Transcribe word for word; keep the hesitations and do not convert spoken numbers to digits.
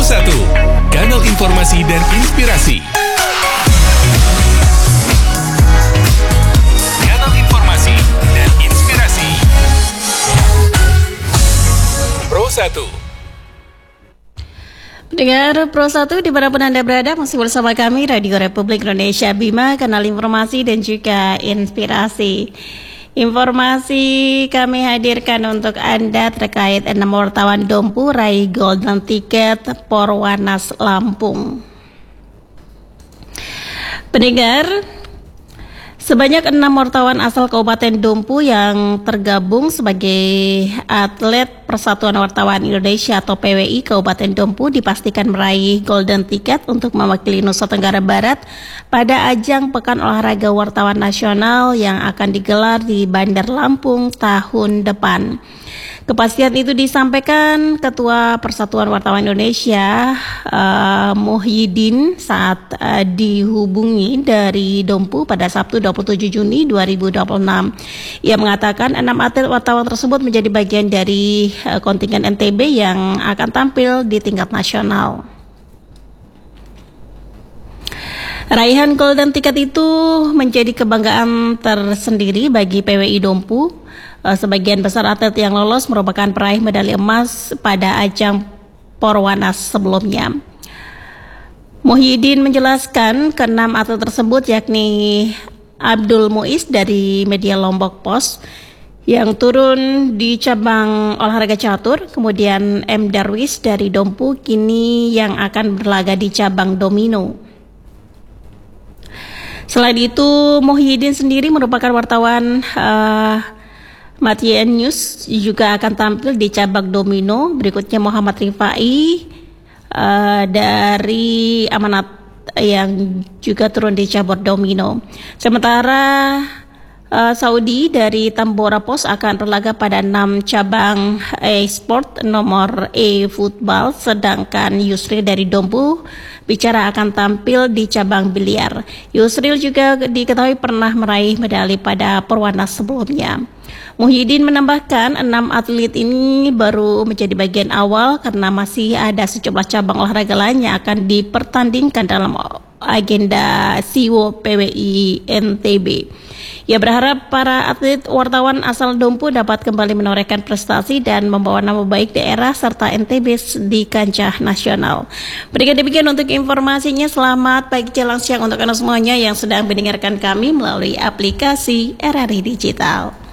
satu, kanal informasi dan inspirasi. Kanal informasi dan inspirasi. Pro satu. Pendengar Pro satu dimanapun Anda berada, masih bersama kami Radio Republik Indonesia Bima, kanal informasi dan juga inspirasi. Informasi kami hadirkan untuk Anda terkait enam wartawan Dompu raih golden ticket Porwanas Lampung. Pendengar, sebanyak enam wartawan asal Kabupaten Dompu yang tergabung sebagai atlet Persatuan Wartawan Indonesia atau P W I Kabupaten Dompu dipastikan meraih golden ticket untuk mewakili Nusa Tenggara Barat pada ajang Pekan Olahraga Wartawan Nasional yang akan digelar di Bandar Lampung tahun depan. Kepastian itu disampaikan Ketua Persatuan Wartawan Indonesia uh, Muhyiddin saat uh, dihubungi dari Dompu pada Sabtu dua puluh tujuh Juni dua ribu dua puluh enam. Ia mengatakan enam atlet wartawan tersebut menjadi bagian dari uh, kontingen N T B yang akan tampil di tingkat nasional. Raihan golden ticket itu menjadi kebanggaan tersendiri bagi P W I Dompu. Sebagian besar atlet yang lolos merupakan peraih medali emas pada ajang Porwanas sebelumnya. Muhyiddin menjelaskan keenam atlet tersebut yakni Abdul Muiz dari Media Lombok Pos yang turun di cabang olahraga catur, kemudian M. Darwis dari Dompu kini yang akan berlaga di cabang domino. Selain itu, Muhyiddin sendiri merupakan wartawan uh, Matien News juga akan tampil di cabang domino. Berikutnya Muhammad Rifai uh, dari Amanat yang juga turun di cabang domino. Sementara uh, Saudi dari Tambora Pos akan berlaga pada enam cabang e-sport nomor e-football, sedangkan Yusril dari Dompu bicara akan tampil di cabang biliar. Yusril juga diketahui pernah meraih medali pada Porwanas sebelumnya. Muhyiddin menambahkan enam atlet ini baru menjadi bagian awal karena masih ada sejumlah cabang olahraga lain yang akan dipertandingkan dalam agenda S I W O P W I N T B. Ia berharap para atlet wartawan asal Dompu dapat kembali menorehkan prestasi dan membawa nama baik daerah serta N T B di kancah nasional. Berikan demikian untuk informasinya. Selamat pagi jelang siang untuk Anda semuanya yang sedang mendengarkan kami melalui aplikasi R R I Digital.